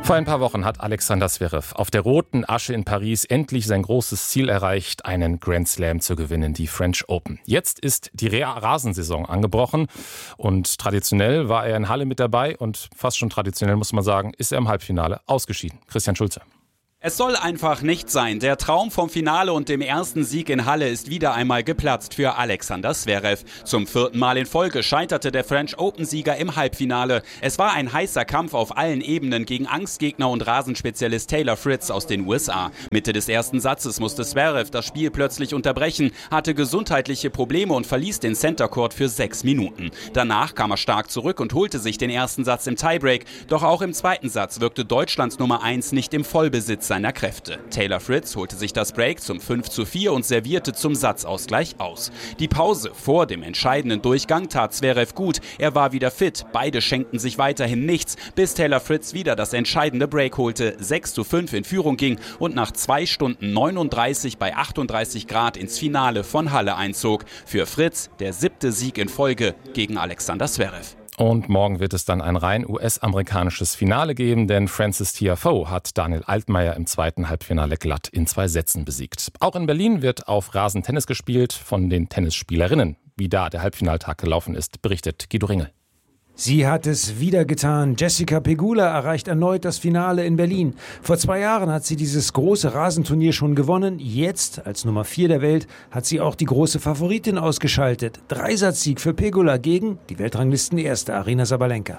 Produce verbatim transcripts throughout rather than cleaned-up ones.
Vor ein paar Wochen hat Alexander Zverev auf der roten Asche in Paris endlich sein großes Ziel erreicht, einen Grand Slam zu gewinnen, die French Open. Jetzt ist die Rasensaison angebrochen und traditionell war er in Halle mit dabei und fast schon traditionell, muss man sagen, ist er im Halbfinale ausgeschieden. Christian Schulze. Es soll einfach nicht sein. Der Traum vom Finale und dem ersten Sieg in Halle ist wieder einmal geplatzt für Alexander Zverev. Zum vierten Mal in Folge scheiterte der French Open-Sieger im Halbfinale. Es war ein heißer Kampf auf allen Ebenen gegen Angstgegner und Rasenspezialist Taylor Fritz aus den U S A. Mitte des ersten Satzes musste Zverev das Spiel plötzlich unterbrechen, hatte gesundheitliche Probleme und verließ den Center Court für sechs Minuten. Danach kam er stark zurück und holte sich den ersten Satz im Tiebreak. Doch auch im zweiten Satz wirkte Deutschlands Nummer eins nicht im Vollbesitz seiner Kräfte. Taylor Fritz holte sich das Break zum fünf zu vier und servierte zum Satzausgleich aus. Die Pause vor dem entscheidenden Durchgang tat Zverev gut. Er war wieder fit. Beide schenkten sich weiterhin nichts, bis Taylor Fritz wieder das entscheidende Break holte, sechs zu fünf in Führung ging und nach zwei Stunden neununddreißig bei achtunddreißig Grad ins Finale von Halle einzog. Für Fritz der siebte Sieg in Folge gegen Alexander Zverev. Und morgen wird es dann ein rein U S-amerikanisches Finale geben, denn Frances Tiafoe hat Daniel Altmaier im zweiten Halbfinale glatt in zwei Sätzen besiegt. Auch in Berlin wird auf Rasen Tennis gespielt von den Tennisspielerinnen. Wie da der Halbfinaltag gelaufen ist, berichtet Guido Ringel. Sie hat es wieder getan. Jessica Pegula erreicht erneut das Finale in Berlin. Vor zwei Jahren hat sie dieses große Rasenturnier schon gewonnen. Jetzt, als Nummer vier der Welt, hat sie auch die große Favoritin ausgeschaltet. Dreisatzsieg für Pegula gegen die Weltranglistenerste Aryna Sabalenka.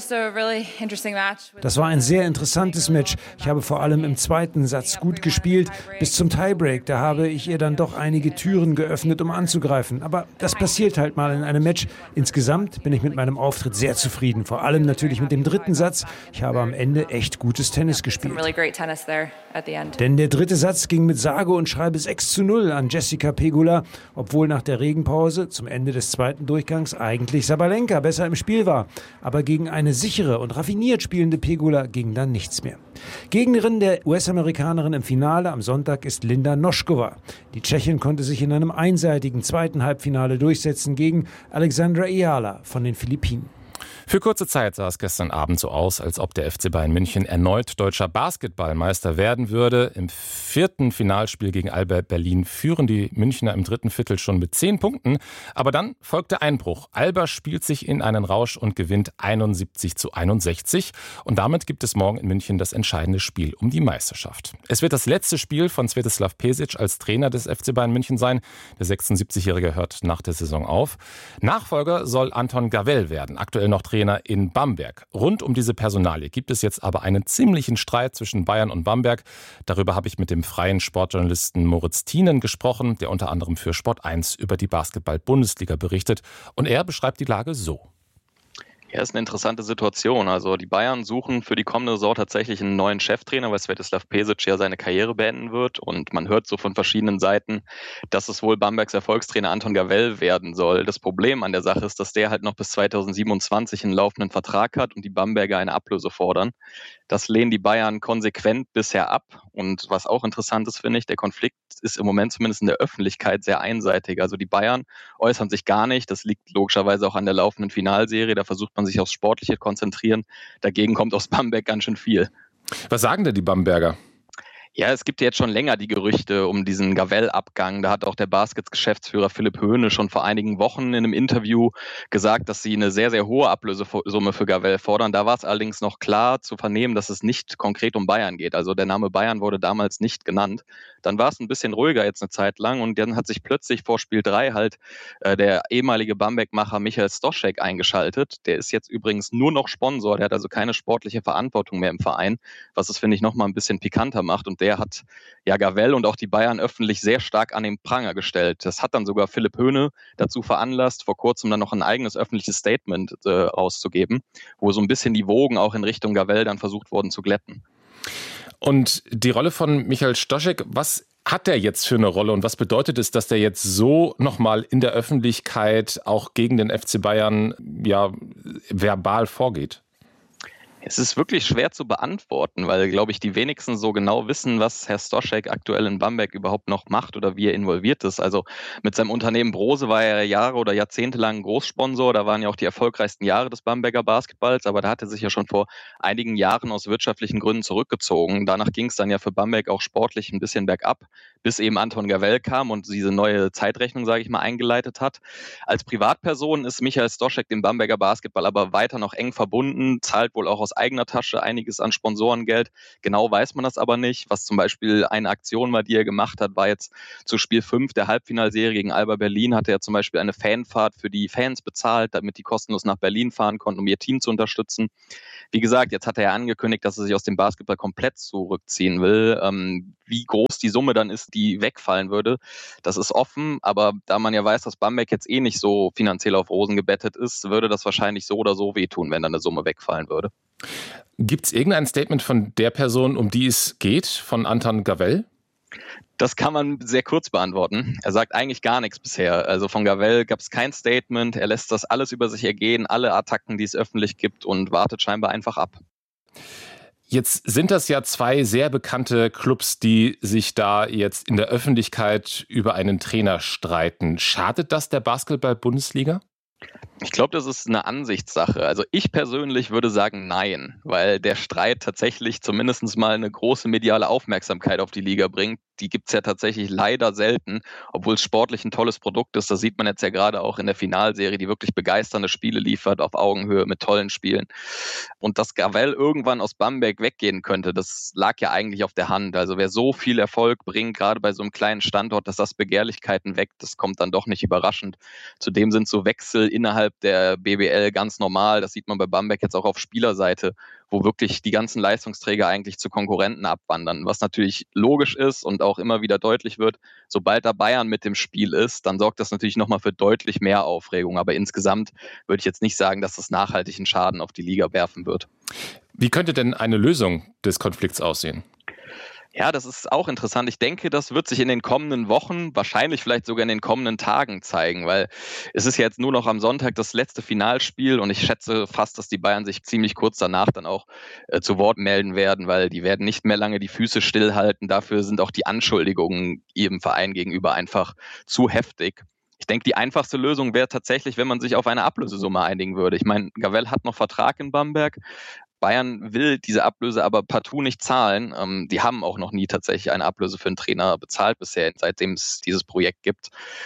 Das war ein sehr interessantes Match. Ich habe vor allem im zweiten Satz gut gespielt. Bis zum Tiebreak, da habe ich ihr dann doch einige Türen geöffnet, um anzugreifen. Aber das passiert halt mal in einem Match. Insgesamt bin ich mit meinem Auftritt sehr zufrieden. Vor allem natürlich mit dem dritten Satz. Ich habe am Ende echt gutes Tennis gespielt. Denn der dritte Satz ging mit sage und schreibe sechs zu null an Jessica Pegula, obwohl nach der Regenpause zum Ende des zweiten Durchgangs eigentlich Sabalenka besser im Spiel war. Aber gegen eine sichere und raffiniert spielende Pegula ging dann nichts mehr. Gegnerin der U S-Amerikanerin im Finale am Sonntag ist Linda Noskova. Die Tschechin konnte sich in einem einseitigen zweiten Halbfinale durchsetzen gegen Alexandra Eala von den Philippinen. Für kurze Zeit sah es gestern Abend so aus, als ob der F C Bayern München erneut deutscher Basketballmeister werden würde. Im vierten Finalspiel gegen Alba Berlin führen die Münchner im dritten Viertel schon mit zehn Punkten. Aber dann folgt der Einbruch. Alba spielt sich in einen Rausch und gewinnt einundsiebzig zu einundsechzig. Und damit gibt es morgen in München das entscheidende Spiel um die Meisterschaft. Es wird das letzte Spiel von Svetislav Pesic als Trainer des F C Bayern München sein. Der sechsundsiebzigjährige hört nach der Saison auf. Nachfolger soll Anton Gavell werden, aktuell noch Trainer in Bamberg. Rund um diese Personalie gibt es jetzt aber einen ziemlichen Streit zwischen Bayern und Bamberg. Darüber habe ich mit dem freien Sportjournalisten Moritz Thienen gesprochen, der unter anderem für Sport eins über die Basketball-Bundesliga berichtet. Und er beschreibt die Lage so. Ja, ist eine interessante Situation. Also die Bayern suchen für die kommende Saison tatsächlich einen neuen Cheftrainer, weil Svetislav Pesic ja seine Karriere beenden wird. Und man hört so von verschiedenen Seiten, dass es wohl Bambergs Erfolgstrainer Anton Gavell werden soll. Das Problem an der Sache ist, dass der halt noch bis zweitausendsiebenundzwanzig einen laufenden Vertrag hat und die Bamberger eine Ablöse fordern. Das lehnen die Bayern konsequent bisher ab. Und was auch interessant ist, finde ich, der Konflikt ist im Moment zumindest in der Öffentlichkeit sehr einseitig. Also die Bayern äußern sich gar nicht. Das liegt logischerweise auch an der laufenden Finalserie. Da versucht man sich aufs Sportliche konzentrieren. Dagegen kommt aus Bamberg ganz schön viel. Was sagen denn die Bamberger? Ja, es gibt jetzt schon länger die Gerüchte um diesen Gavell-Abgang. Da hat auch der Baskets-Geschäftsführer Philipp Höhne schon vor einigen Wochen in einem Interview gesagt, dass sie eine sehr, sehr hohe Ablösesumme für Gavell fordern. Da war es allerdings noch klar zu vernehmen, dass es nicht konkret um Bayern geht. Also der Name Bayern wurde damals nicht genannt. Dann war es ein bisschen ruhiger jetzt eine Zeit lang und dann hat sich plötzlich vor Spiel drei halt äh, der ehemalige Bamberg-Macher Michael Stoschek eingeschaltet. Der ist jetzt übrigens nur noch Sponsor, der hat also keine sportliche Verantwortung mehr im Verein, was es, finde ich, nochmal ein bisschen pikanter macht. Und der hat ja Gavell und auch die Bayern öffentlich sehr stark an den Pranger gestellt. Das hat dann sogar Philipp Höhne dazu veranlasst, vor kurzem dann noch ein eigenes öffentliches Statement äh, rauszugeben, wo so ein bisschen die Wogen auch in Richtung Gavell dann versucht wurden zu glätten. Und die Rolle von Michael Stoschek, was hat der jetzt für eine Rolle und was bedeutet es, dass der jetzt so nochmal in der Öffentlichkeit auch gegen den F C Bayern ja verbal vorgeht? Es ist wirklich schwer zu beantworten, weil, glaube ich, die wenigsten so genau wissen, was Herr Stoschek aktuell in Bamberg überhaupt noch macht oder wie er involviert ist. Also mit seinem Unternehmen Brose war er Jahre oder Jahrzehnte lang ein Großsponsor. Da waren ja auch die erfolgreichsten Jahre des Bamberger Basketballs, aber da hat er sich ja schon vor einigen Jahren aus wirtschaftlichen Gründen zurückgezogen. Danach ging es dann ja für Bamberg auch sportlich ein bisschen bergab, bis eben Anton Gavell kam und diese neue Zeitrechnung, sage ich mal, eingeleitet hat. Als Privatperson ist Michael Stoschek dem Bamberger Basketball aber weiter noch eng verbunden, zahlt wohl auch aus eigener Tasche einiges an Sponsorengeld. Genau weiß man das aber nicht. Was zum Beispiel eine Aktion war, die er gemacht hat, war jetzt zu Spiel fünf der Halbfinalserie gegen Alba Berlin, hatte er zum Beispiel eine Fanfahrt für die Fans bezahlt, damit die kostenlos nach Berlin fahren konnten, um ihr Team zu unterstützen. Wie gesagt, jetzt hat er ja angekündigt, dass er sich aus dem Basketball komplett zurückziehen will. Ähm, wie groß die Summe dann ist, die wegfallen würde, das ist offen. Aber da man ja weiß, dass Bamberg jetzt eh nicht so finanziell auf Rosen gebettet ist, würde das wahrscheinlich so oder so wehtun, wenn dann eine Summe wegfallen würde. Gibt es irgendein Statement von der Person, um die es geht, von Anton Gavell? Das kann man sehr kurz beantworten. Er sagt eigentlich gar nichts bisher. Also von Gavell gab es kein Statement. Er lässt das alles über sich ergehen, alle Attacken, die es öffentlich gibt, und wartet scheinbar einfach ab. Jetzt sind das ja zwei sehr bekannte Clubs, die sich da jetzt in der Öffentlichkeit über einen Trainer streiten. Schadet das der Basketball-Bundesliga? Ich glaube, das ist eine Ansichtssache. Also ich persönlich würde sagen nein, weil der Streit tatsächlich zumindest mal eine große mediale Aufmerksamkeit auf die Liga bringt. Die gibt es ja tatsächlich leider selten, obwohl es sportlich ein tolles Produkt ist. Das sieht man jetzt ja gerade auch in der Finalserie, die wirklich begeisternde Spiele liefert, auf Augenhöhe mit tollen Spielen. Und dass Gavell irgendwann aus Bamberg weggehen könnte, das lag ja eigentlich auf der Hand. Also wer so viel Erfolg bringt, gerade bei so einem kleinen Standort, dass das Begehrlichkeiten weckt, das kommt dann doch nicht überraschend. Zudem sind so Wechsel innerhalb der B B L ganz normal. Das sieht man bei Bamberg jetzt auch auf Spielerseite, wo wirklich die ganzen Leistungsträger eigentlich zu Konkurrenten abwandern. Was natürlich logisch ist und auch immer wieder deutlich wird, sobald da Bayern mit dem Spiel ist, dann sorgt das natürlich nochmal für deutlich mehr Aufregung. Aber insgesamt würde ich jetzt nicht sagen, dass das nachhaltig einen Schaden auf die Liga werfen wird. Wie könnte denn eine Lösung des Konflikts aussehen? Ja, das ist auch interessant. Ich denke, das wird sich in den kommenden Wochen, wahrscheinlich vielleicht sogar in den kommenden Tagen zeigen, weil es ist ja jetzt nur noch am Sonntag das letzte Finalspiel und ich schätze fast, dass die Bayern sich ziemlich kurz danach dann auch äh, zu Wort melden werden, weil die werden nicht mehr lange die Füße stillhalten. Dafür sind auch die Anschuldigungen ihrem Verein gegenüber einfach zu heftig. Ich denke, die einfachste Lösung wäre tatsächlich, wenn man sich auf eine Ablösesumme einigen würde. Ich meine, Gavell hat noch Vertrag in Bamberg. Bayern will diese Ablöse aber partout nicht zahlen. Ähm, die haben auch noch nie tatsächlich eine Ablöse für einen Trainer bezahlt bisher, seitdem es dieses Projekt gibt.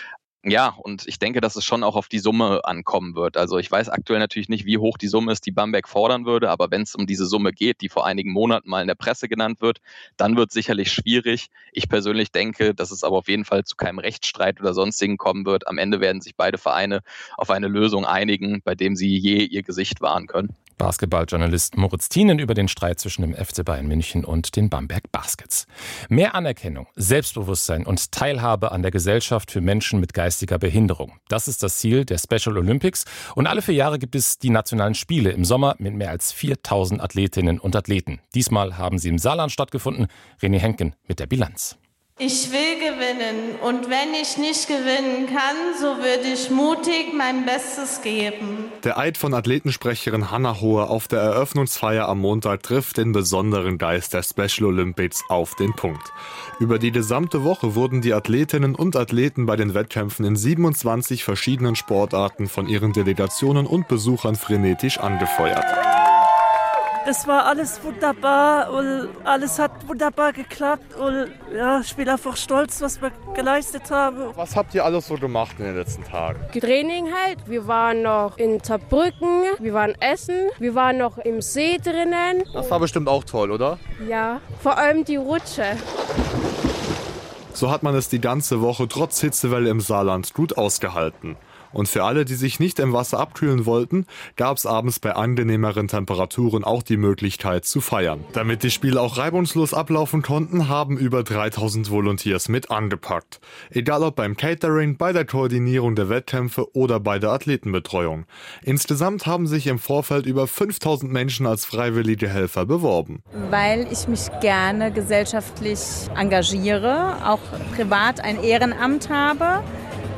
Ja, und ich denke, dass es schon auch auf die Summe ankommen wird. Also ich weiß aktuell natürlich nicht, wie hoch die Summe ist, die Bamberg fordern würde, aber wenn es um diese Summe geht, die vor einigen Monaten mal in der Presse genannt wird, dann wird es sicherlich schwierig. Ich persönlich denke, dass es aber auf jeden Fall zu keinem Rechtsstreit oder sonstigen kommen wird. Am Ende werden sich beide Vereine auf eine Lösung einigen, bei dem sie je ihr Gesicht wahren können. Basketballjournalist Moritz Thienen über den Streit zwischen dem F C Bayern München und den Bamberg Baskets. Mehr Anerkennung, Selbstbewusstsein und Teilhabe an der Gesellschaft für Menschen mit geistiger Behinderung. Das ist das Ziel der Special Olympics. Und alle vier Jahre gibt es die nationalen Spiele im Sommer mit mehr als viertausend Athletinnen und Athleten. Diesmal haben sie im Saarland stattgefunden. René Henken mit der Bilanz. Ich will gewinnen und wenn ich nicht gewinnen kann, so würde ich mutig mein Bestes geben. Der Eid von Athletensprecherin Hannah Hohe auf der Eröffnungsfeier am Montag trifft den besonderen Geist der Special Olympics auf den Punkt. Über die gesamte Woche wurden die Athletinnen und Athleten bei den Wettkämpfen in siebenundzwanzig verschiedenen Sportarten von ihren Delegationen und Besuchern frenetisch angefeuert. Es war alles wunderbar und alles hat wunderbar geklappt und ja, ich bin einfach stolz, was wir geleistet haben. Was habt ihr alles so gemacht in den letzten Tagen? Training halt, wir waren noch in Saarbrücken, wir waren essen, wir waren noch im See drinnen. Das war bestimmt auch toll, oder? Ja, vor allem die Rutsche. So hat man es die ganze Woche trotz Hitzewelle im Saarland gut ausgehalten. Und für alle, die sich nicht im Wasser abkühlen wollten, gab es abends bei angenehmeren Temperaturen auch die Möglichkeit zu feiern. Damit die Spiele auch reibungslos ablaufen konnten, haben über dreitausend Volunteers mit angepackt. Egal ob beim Catering, bei der Koordinierung der Wettkämpfe oder bei der Athletenbetreuung. Insgesamt haben sich im Vorfeld über fünftausend Menschen als freiwillige Helfer beworben. Weil ich mich gerne gesellschaftlich engagiere, auch privat ein Ehrenamt habe.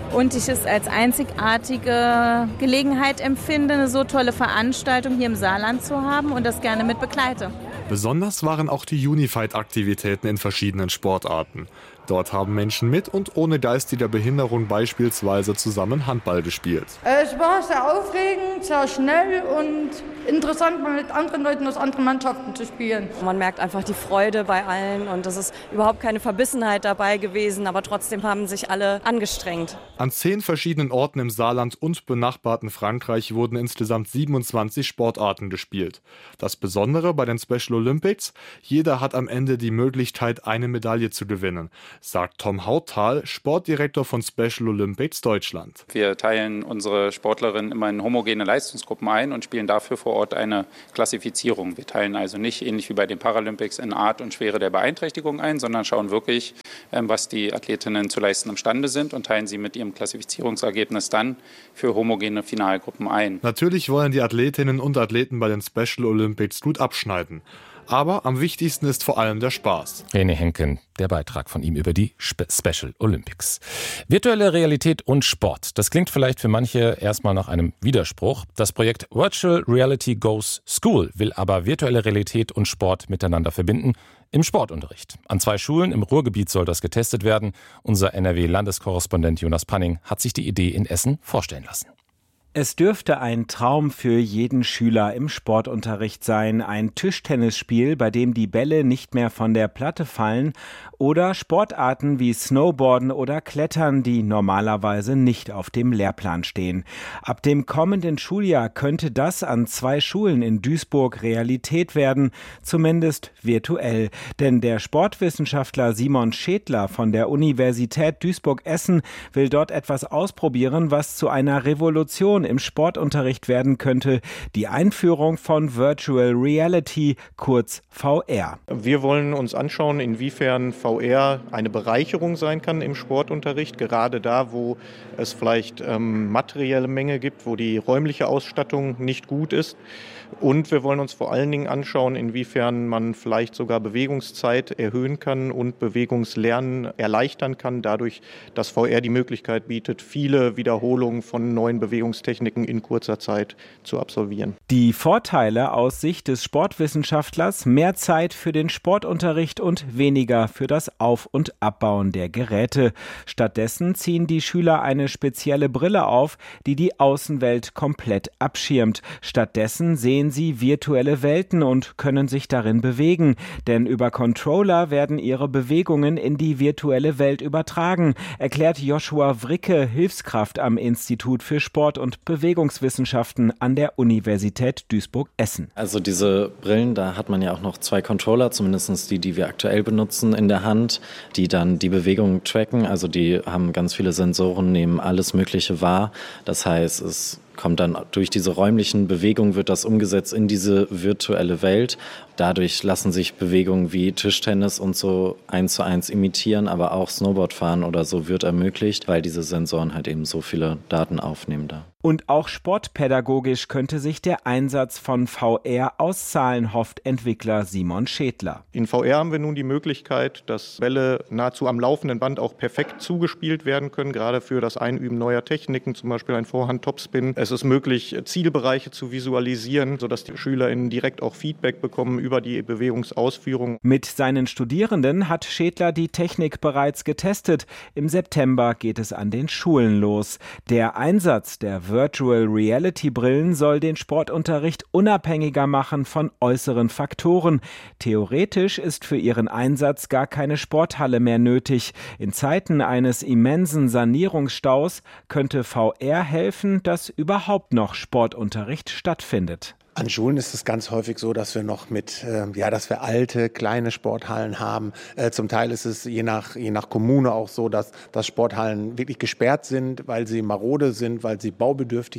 und ich es als einzigartige Gelegenheit empfinde, eine so tolle Veranstaltung hier im Saarland zu haben und das gerne mit begleite. Besonders waren auch die Unified-Aktivitäten in verschiedenen Sportarten. Dort haben Menschen mit und ohne geistiger Behinderung beispielsweise zusammen Handball gespielt. Es war sehr aufregend, sehr schnell und interessant, mal mit anderen Leuten aus anderen Mannschaften zu spielen. Man merkt einfach die Freude bei allen und es ist überhaupt keine Verbissenheit dabei gewesen, aber trotzdem haben sich alle angestrengt. An zehn verschiedenen Orten im Saarland und benachbarten Frankreich wurden insgesamt siebenundzwanzig Sportarten gespielt. Das Besondere bei den Special Olympics: Jeder hat am Ende die Möglichkeit, eine Medaille zu gewinnen, sagt Tom Hauthal, Sportdirektor von Special Olympics Deutschland. Wir teilen unsere Sportlerinnen immer in homogene Leistungsgruppen ein und spielen dafür vor Ort eine Klassifizierung. Wir teilen also nicht, ähnlich wie bei den Paralympics, in Art und Schwere der Beeinträchtigung ein, sondern schauen wirklich, was die Athletinnen zu leisten imstande sind und teilen sie mit ihrem Klassifizierungsergebnis dann für homogene Finalgruppen ein. Natürlich wollen die Athletinnen und Athleten bei den Special Olympics gut abschneiden. Aber am wichtigsten ist vor allem der Spaß. René Henken, der Beitrag von ihm über die Spe- Special Olympics. Virtuelle Realität und Sport. Das klingt vielleicht für manche erstmal nach einem Widerspruch. Das Projekt Virtual Reality Goes School will aber virtuelle Realität und Sport miteinander verbinden im Sportunterricht. An zwei Schulen im Ruhrgebiet soll das getestet werden. Unser N R W-Landeskorrespondent Jonas Panning hat sich die Idee in Essen vorstellen lassen. Es dürfte ein Traum für jeden Schüler im Sportunterricht sein. Ein Tischtennisspiel, bei dem die Bälle nicht mehr von der Platte fallen, oder Sportarten wie Snowboarden oder Klettern, die normalerweise nicht auf dem Lehrplan stehen. Ab dem kommenden Schuljahr könnte das an zwei Schulen in Duisburg Realität werden, zumindest virtuell. Denn der Sportwissenschaftler Simon Schädler von der Universität Duisburg-Essen will dort etwas ausprobieren, was zu einer Revolution im Sportunterricht werden könnte: die Einführung von Virtual Reality, kurz V R. Wir wollen uns anschauen, inwiefern V R eine Bereicherung sein kann im Sportunterricht, gerade da, wo es vielleicht ähm, materielle Mängel gibt, wo die räumliche Ausstattung nicht gut ist. Und wir wollen uns vor allen Dingen anschauen, inwiefern man vielleicht sogar Bewegungszeit erhöhen kann und Bewegungslernen erleichtern kann, dadurch, dass V R die Möglichkeit bietet, viele Wiederholungen von neuen Bewegungstechniken in kurzer Zeit zu absolvieren. Die Vorteile aus Sicht des Sportwissenschaftlers: mehr Zeit für den Sportunterricht und weniger für das Auf- und Abbauen der Geräte. Stattdessen ziehen die Schüler eine spezielle Brille auf, die die Außenwelt komplett abschirmt. Stattdessen sehen sie virtuelle Welten und können sich darin bewegen. Denn über Controller werden ihre Bewegungen in die virtuelle Welt übertragen, erklärt Joshua Wricke, Hilfskraft am Institut für Sport- und Bewegungswissenschaften an der Universität Duisburg-Essen. Also diese Brillen, da hat man ja auch noch zwei Controller, zumindest die, die wir aktuell benutzen, in der Hand, die dann die Bewegungen tracken. Also die haben ganz viele Sensoren, nehmen alles Mögliche wahr. Das heißt, es kommt dann durch diese räumlichen Bewegungen, wird das umgesetzt in diese virtuelle Welt. Dadurch lassen sich Bewegungen wie Tischtennis und so eins zu eins imitieren, aber auch Snowboardfahren oder so wird ermöglicht, weil diese Sensoren halt eben so viele Daten aufnehmen da. Und auch sportpädagogisch könnte sich der Einsatz von V R auszahlen, hofft Entwickler Simon Schädler. In V R haben wir nun die Möglichkeit, dass Bälle nahezu am laufenden Band auch perfekt zugespielt werden können, gerade für das Einüben neuer Techniken, zum Beispiel ein Vorhand-Topspin. Es ist möglich, Zielbereiche zu visualisieren, sodass die SchülerInnen direkt auch Feedback bekommen über die Bewegungsausführung. Mit seinen Studierenden hat Schädler die Technik bereits getestet. Im September geht es an den Schulen los. Der Einsatz der Virtual Reality Brillen soll den Sportunterricht unabhängiger machen von äußeren Faktoren. Theoretisch ist für ihren Einsatz gar keine Sporthalle mehr nötig. In Zeiten eines immensen Sanierungsstaus könnte V R helfen, dass überhaupt noch Sportunterricht stattfindet. An Schulen ist es ganz häufig so, dass wir noch mit, äh, ja, dass wir alte, kleine Sporthallen haben. Äh, zum Teil ist es je nach, je nach Kommune auch so, dass, dass Sporthallen wirklich gesperrt sind, weil sie marode sind, weil sie baubedürftig sind.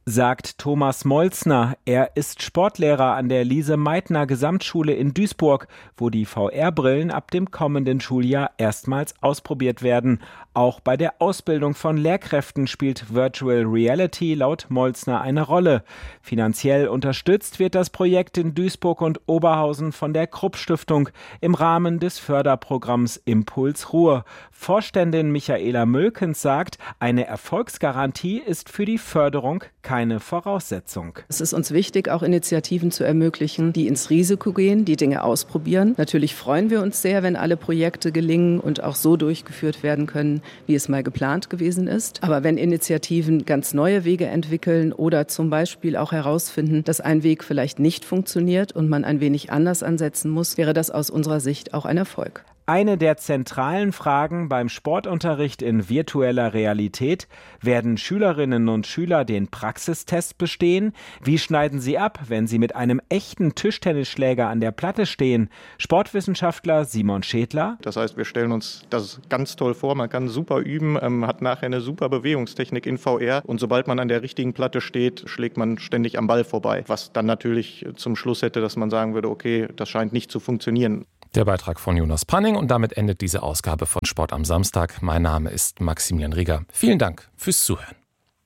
sagt Thomas Molzner. Er ist Sportlehrer an der Lise-Meitner-Gesamtschule in Duisburg, wo die V R-Brillen ab dem kommenden Schuljahr erstmals ausprobiert werden. Auch bei der Ausbildung von Lehrkräften spielt Virtual Reality laut Molzner eine Rolle. Finanziell unterstützt wird das Projekt in Duisburg und Oberhausen von der Krupp-Stiftung im Rahmen des Förderprogramms Impuls Ruhr. Vorständin Michaela Mölkens sagt, eine Erfolgsgarantie ist für die Förderung keine Voraussetzung. Es ist uns wichtig, auch Initiativen zu ermöglichen, die ins Risiko gehen, die Dinge ausprobieren. Natürlich freuen wir uns sehr, wenn alle Projekte gelingen und auch so durchgeführt werden können, wie es mal geplant gewesen ist. Aber wenn Initiativen ganz neue Wege entwickeln oder zum Beispiel auch herausfinden, dass ein Weg vielleicht nicht funktioniert und man ein wenig anders ansetzen muss, wäre das aus unserer Sicht auch ein Erfolg. Eine der zentralen Fragen beim Sportunterricht in virtueller Realität: Werden Schülerinnen und Schüler den Praxistest bestehen? Wie schneiden sie ab, wenn sie mit einem echten Tischtennisschläger an der Platte stehen? Sportwissenschaftler Simon Schädler. Das heißt, wir stellen uns das ganz toll vor. Man kann super üben, ähm, hat nachher eine super Bewegungstechnik in V R. Und sobald man an der richtigen Platte steht, schlägt man ständig am Ball vorbei. Was dann natürlich zum Schluss hätte, dass man sagen würde, okay, das scheint nicht zu funktionieren. Der Beitrag von Jonas Panning, und damit endet diese Ausgabe von Sport am Samstag. Mein Name ist Maximilian Rieger. Vielen Dank fürs Zuhören.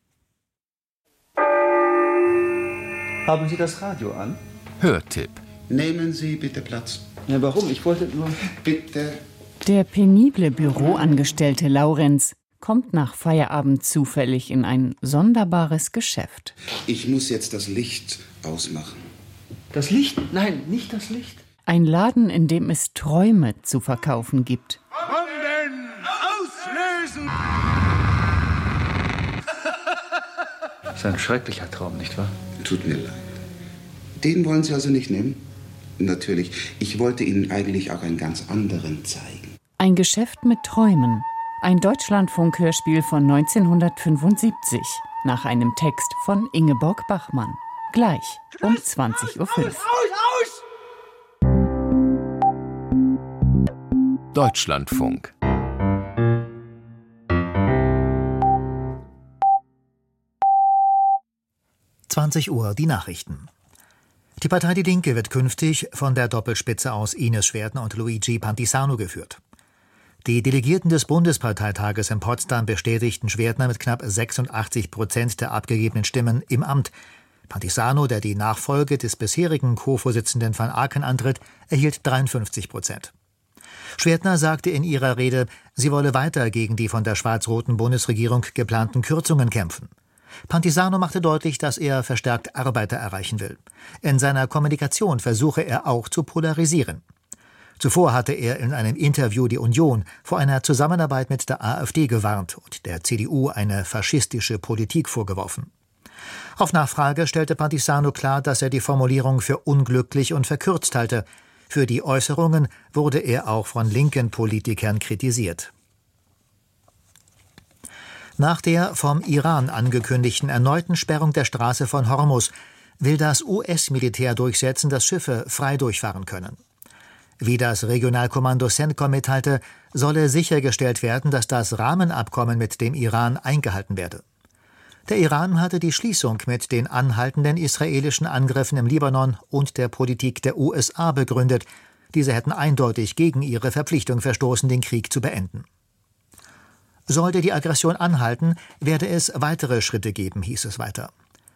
Haben Sie das Radio an? Hörtipp. Nehmen Sie bitte Platz. Ja, warum? Ich wollte nur... Bitte. Der penible Büroangestellte Laurenz kommt nach Feierabend zufällig in ein sonderbares Geschäft. Ich muss jetzt das Licht ausmachen. Das Licht? Nein, nicht das Licht. Ein Laden, in dem es Träume zu verkaufen gibt. Bomben auslösen! Das ist ein schrecklicher Traum, nicht wahr? Tut mir leid. Den wollen Sie also nicht nehmen? Natürlich. Ich wollte Ihnen eigentlich auch einen ganz anderen zeigen. Ein Geschäft mit Träumen. Ein Deutschlandfunk-Hörspiel von neunzehnhundertfünfundsiebzig. Nach einem Text von Ingeborg Bachmann. Gleich um zwanzig Uhr fünf. Deutschlandfunk. zwanzig Uhr, die Nachrichten. Die Partei Die Linke wird künftig von der Doppelspitze aus Ines Schwertner und Luigi Pantisano geführt. Die Delegierten des Bundesparteitages in Potsdam bestätigten Schwertner mit knapp sechsundachtzig Prozent der abgegebenen Stimmen im Amt. Pantisano, der die Nachfolge des bisherigen Co-Vorsitzenden van Aken antritt, erhielt dreiundfünfzig Prozent. Schwertner sagte in ihrer Rede, sie wolle weiter gegen die von der schwarz-roten Bundesregierung geplanten Kürzungen kämpfen. Pantisano machte deutlich, dass er verstärkt Arbeiter erreichen will. In seiner Kommunikation versuche er auch zu polarisieren. Zuvor hatte er in einem Interview die Union vor einer Zusammenarbeit mit der AfD gewarnt und der C D U eine faschistische Politik vorgeworfen. Auf Nachfrage stellte Pantisano klar, dass er die Formulierung für unglücklich und verkürzt halte. Für die Äußerungen wurde er auch von linken Politikern kritisiert. Nach der vom Iran angekündigten erneuten Sperrung der Straße von Hormuz will das U S-Militär durchsetzen, dass Schiffe frei durchfahren können. Wie das Regionalkommando CENTCOM mitteilte, solle sichergestellt werden, dass das Rahmenabkommen mit dem Iran eingehalten werde. Der Iran hatte die Schließung mit den anhaltenden israelischen Angriffen im Libanon und der Politik der U S A begründet. Diese hätten eindeutig gegen ihre Verpflichtung verstoßen, den Krieg zu beenden. Sollte die Aggression anhalten, werde es weitere Schritte geben, hieß es weiter.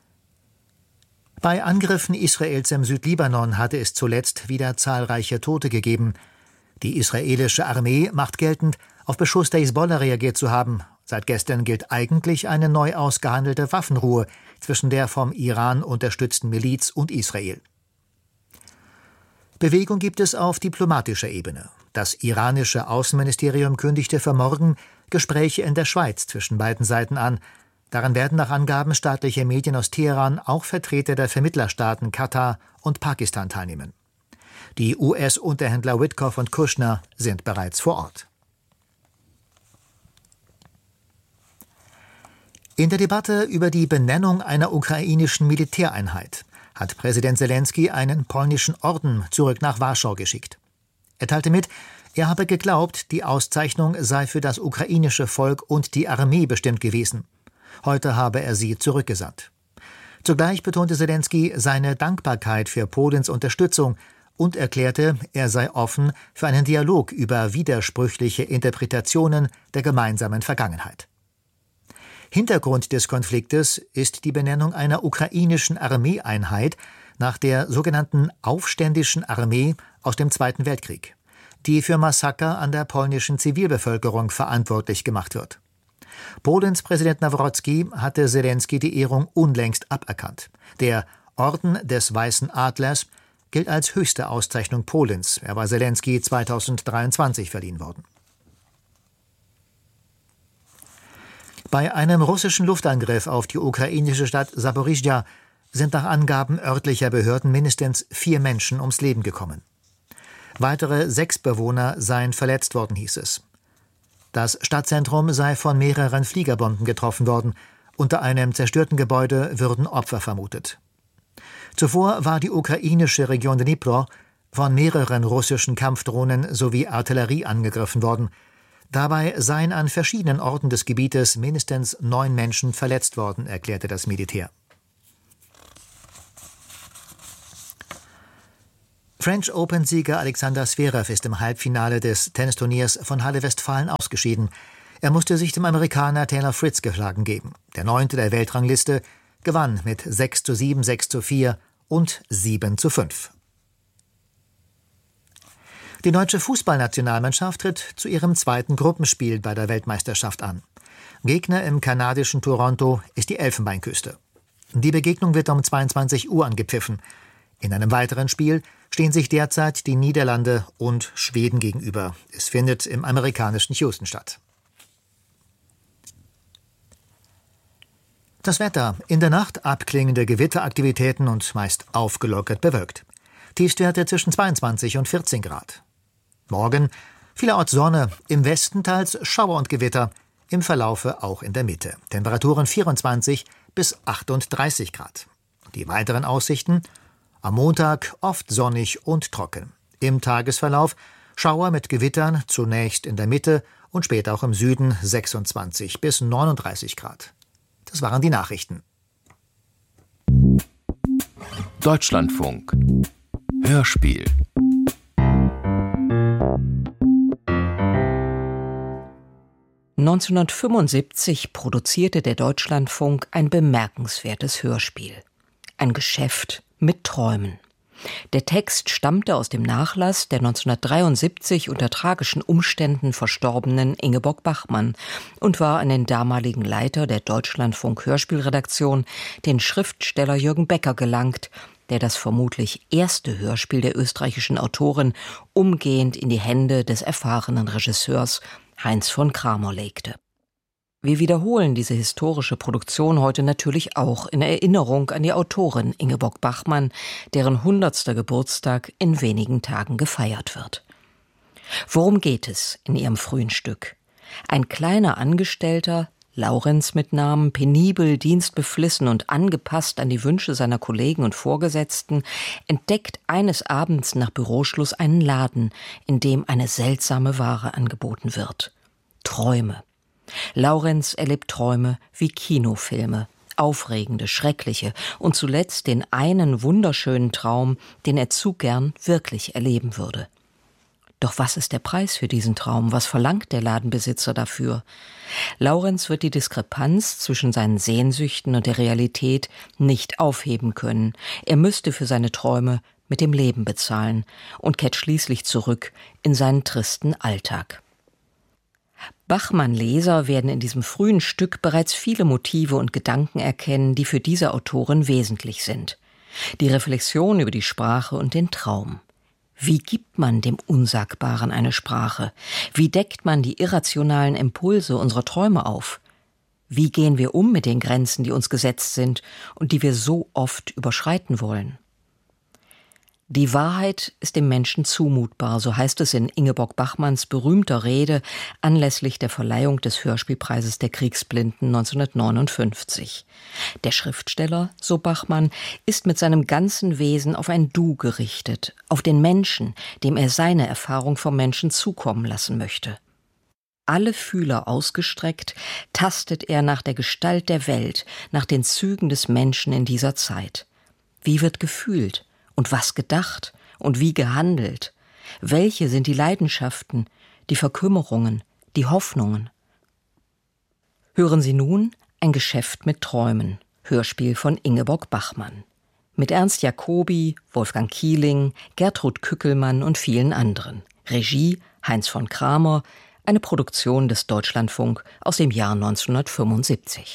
Bei Angriffen Israels im Südlibanon hatte es zuletzt wieder zahlreiche Tote gegeben. Die israelische Armee macht geltend, auf Beschuss der Hisbollah reagiert zu haben. Seit gestern gilt eigentlich eine neu ausgehandelte Waffenruhe zwischen der vom Iran unterstützten Miliz und Israel. Bewegung gibt es auf diplomatischer Ebene. Das iranische Außenministerium kündigte für morgen Gespräche in der Schweiz zwischen beiden Seiten an. Daran werden nach Angaben staatlicher Medien aus Teheran auch Vertreter der Vermittlerstaaten Katar und Pakistan teilnehmen. Die U S-Unterhändler Witkoff und Kushner sind bereits vor Ort. In der Debatte über die Benennung einer ukrainischen Militäreinheit hat Präsident Selenskyj einen polnischen Orden zurück nach Warschau geschickt. Er teilte mit, er habe geglaubt, die Auszeichnung sei für das ukrainische Volk und die Armee bestimmt gewesen. Heute habe er sie zurückgesandt. Zugleich betonte Zelensky seine Dankbarkeit für Polens Unterstützung und erklärte, er sei offen für einen Dialog über widersprüchliche Interpretationen der gemeinsamen Vergangenheit. Hintergrund des Konfliktes ist die Benennung einer ukrainischen Armeeeinheit nach der sogenannten Aufständischen Armee aus dem Zweiten Weltkrieg, die für Massaker an der polnischen Zivilbevölkerung verantwortlich gemacht wird. Polens Präsident Nawrocki hatte Zelensky die Ehrung unlängst aberkannt. Der Orden des Weißen Adlers gilt als höchste Auszeichnung Polens. Er war Zelensky zweitausenddreiundzwanzig verliehen worden. Bei einem russischen Luftangriff auf die ukrainische Stadt Saporischschja sind nach Angaben örtlicher Behörden mindestens vier Menschen ums Leben gekommen. Weitere sechs Bewohner seien verletzt worden, hieß es. Das Stadtzentrum sei von mehreren Fliegerbomben getroffen worden. Unter einem zerstörten Gebäude würden Opfer vermutet. Zuvor war die ukrainische Region Dnipro von mehreren russischen Kampfdrohnen sowie Artillerie angegriffen worden. Dabei seien an verschiedenen Orten des Gebietes mindestens neun Menschen verletzt worden, erklärte das Militär. French Open-Sieger Alexander Zverev ist im Halbfinale des Tennisturniers von Halle Westfalen ausgeschieden. Er musste sich dem Amerikaner Taylor Fritz geschlagen geben. Der Neunte der Weltrangliste gewann mit sechs zu sieben, sechs zu vier und sieben zu fünf. Die deutsche Fußballnationalmannschaft tritt zu ihrem zweiten Gruppenspiel bei der Weltmeisterschaft an. Gegner im kanadischen Toronto ist die Elfenbeinküste. Die Begegnung wird um zweiundzwanzig Uhr angepfiffen. In einem weiteren Spiel stehen sich derzeit die Niederlande und Schweden gegenüber. Es findet im amerikanischen Houston statt. Das Wetter. In der Nacht abklingende Gewitteraktivitäten und meist aufgelockert bewölkt. Tiefstwerte zwischen zweiundzwanzig und vierzehn Grad. Morgen vielerorts Sonne, im Westen teils Schauer und Gewitter, im Verlaufe auch in der Mitte. Temperaturen vierundzwanzig bis achtunddreißig Grad. Die weiteren Aussichten: am Montag oft sonnig und trocken. Im Tagesverlauf Schauer mit Gewittern, zunächst in der Mitte und später auch im Süden sechsundzwanzig bis neununddreißig Grad. Das waren die Nachrichten. Deutschlandfunk Hörspiel. neunzehnhundertfünfundsiebzig produzierte der Deutschlandfunk ein bemerkenswertes Hörspiel. Ein Geschäft mit Träumen. Der Text stammte aus dem Nachlass der neunzehnhundertdreiundsiebzig unter tragischen Umständen verstorbenen Ingeborg Bachmann und war an den damaligen Leiter der Deutschlandfunk-Hörspielredaktion, den Schriftsteller Jürgen Becker, gelangt, der das vermutlich erste Hörspiel der österreichischen Autorin umgehend in die Hände des erfahrenen Regisseurs Heinz von Kramer legte. Wir wiederholen diese historische Produktion heute natürlich auch in Erinnerung an die Autorin Ingeborg Bachmann, deren hundertster Geburtstag in wenigen Tagen gefeiert wird. Worum geht es in ihrem frühen Stück? Ein kleiner Angestellter, Laurenz mit Namen, penibel, dienstbeflissen und angepasst an die Wünsche seiner Kollegen und Vorgesetzten, entdeckt eines Abends nach Büroschluss einen Laden, in dem eine seltsame Ware angeboten wird. Träume. Laurenz erlebt Träume wie Kinofilme, aufregende, schreckliche und zuletzt den einen wunderschönen Traum, den er zu gern wirklich erleben würde. Doch was ist der Preis für diesen Traum? Was verlangt der Ladenbesitzer dafür? Laurenz wird die Diskrepanz zwischen seinen Sehnsüchten und der Realität nicht aufheben können. Er müsste für seine Träume mit dem Leben bezahlen und kehrt schließlich zurück in seinen tristen Alltag. Bachmann-Leser werden in diesem frühen Stück bereits viele Motive und Gedanken erkennen, die für diese Autorin wesentlich sind. Die Reflexion über die Sprache und den Traum. Wie gibt man dem Unsagbaren eine Sprache? Wie deckt man die irrationalen Impulse unserer Träume auf? Wie gehen wir um mit den Grenzen, die uns gesetzt sind und die wir so oft überschreiten wollen? Die Wahrheit ist dem Menschen zumutbar, so heißt es in Ingeborg Bachmanns berühmter Rede anlässlich der Verleihung des Hörspielpreises der Kriegsblinden neunzehnhundertneunundfünfzig. Der Schriftsteller, so Bachmann, ist mit seinem ganzen Wesen auf ein Du gerichtet, auf den Menschen, dem er seine Erfahrung vom Menschen zukommen lassen möchte. Alle Fühler ausgestreckt, tastet er nach der Gestalt der Welt, nach den Zügen des Menschen in dieser Zeit. Wie wird gefühlt und was gedacht und wie gehandelt? Welche sind die Leidenschaften, die Verkümmerungen, die Hoffnungen? Hören Sie nun Ein Geschäft mit Träumen, Hörspiel von Ingeborg Bachmann. Mit Ernst Jacobi, Wolfgang Kieling, Gertrud Kückelmann und vielen anderen. Regie Heinz von Kramer, eine Produktion des Deutschlandfunk aus dem Jahr neunzehnhundertfünfundsiebzig.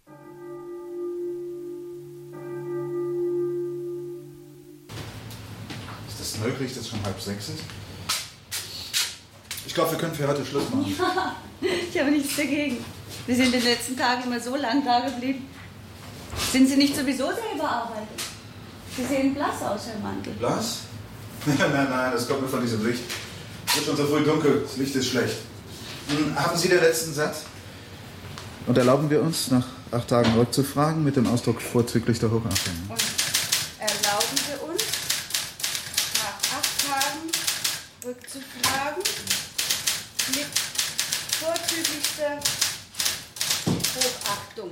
Ist es möglich, dass es schon halb sechs ist? Ich glaube, wir können für heute Schluss machen. Ja, ich habe nichts dagegen. Wir sind in den letzten Tagen immer so lang da geblieben. Sind Sie nicht sowieso sehr überarbeitet? Sie sehen blass aus, Herr Mantel. Blass? Nein, nein, nein, das kommt nur von diesem Licht. Es wird schon so früh dunkel, das Licht ist schlecht. Hm, haben Sie den letzten Satz? Und erlauben wir uns, nach acht Tagen rückzufragen mit dem Ausdruck vorzüglich der Hochachtung? Und erlauben wir uns, nach acht Tagen rückzufragen mit vorzüglichster Hochachtung.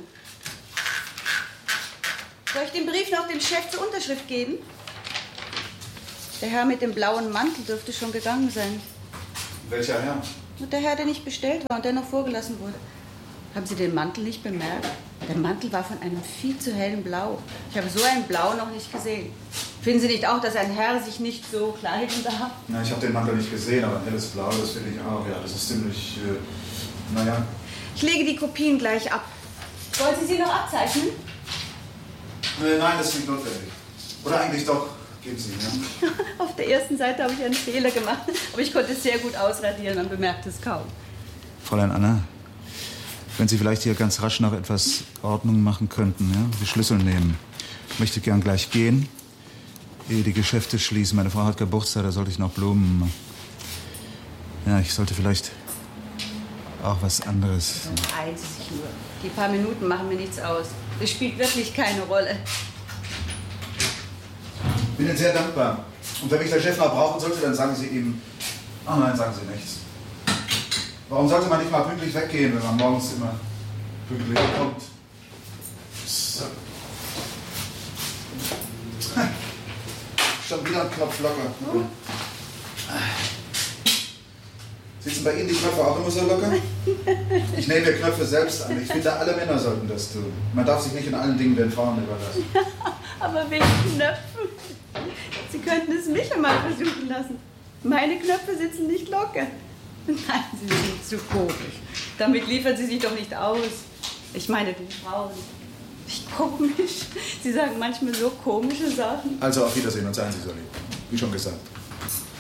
Soll ich den Brief noch dem Chef zur Unterschrift geben? Der Herr mit dem blauen Mantel dürfte schon gegangen sein. Welcher Herr? Und der Herr, der nicht bestellt war und der noch vorgelassen wurde. Haben Sie den Mantel nicht bemerkt? Der Mantel war von einem viel zu hellen Blau. Ich habe so ein Blau noch nicht gesehen. Finden Sie nicht auch, dass ein Herr sich nicht so kleiden darf? Na, ich habe den Mantel nicht gesehen, aber ein helles Blau, das finde ich auch. Ja, das ist ziemlich, äh, naja. Ich lege die Kopien gleich ab. Wollen Sie sie noch abzeichnen? Äh, nein, das ist nicht notwendig. Oder eigentlich doch. Geben Sie, ja. Auf der ersten Seite habe ich einen Fehler gemacht, aber ich konnte es sehr gut ausradieren, man bemerkt es kaum. Fräulein Anna, wenn Sie vielleicht hier ganz rasch noch etwas Ordnung machen könnten, ja? Die Schlüssel nehmen. Ich möchte gern gleich gehen, ehe die Geschäfte schließen. Meine Frau hat Geburtstag, da sollte ich noch Blumen. Ja, ich sollte vielleicht auch was anderes. Beeilen Sie sich nur. Die paar Minuten machen mir nichts aus. Es spielt wirklich keine Rolle. Ich bin Ihnen sehr dankbar. Und wenn mich der Chef mal brauchen sollte, dann sagen Sie ihm... Oh nein, sagen Sie nichts. Warum sollte man nicht mal pünktlich weggehen, wenn man morgens immer pünktlich kommt? So. Schon wieder ein Knopf locker. Oh. Sitzen bei Ihnen die Knöpfe auch immer so locker? Ich nehme mir Knöpfe selbst an. Ich finde, alle Männer sollten das tun. Man darf sich nicht in allen Dingen den Frauen überlassen. Aber wegen Knöpfen? Sie könnten es mich einmal versuchen lassen. Meine Knöpfe sitzen nicht locker. Nein, Sie sind zu komisch. Damit liefern Sie sich doch nicht aus. Ich meine den Frauen. Wie komisch. Sie sagen manchmal so komische Sachen. Also auf Wiedersehen und seien Sie so lieb. Wie schon gesagt.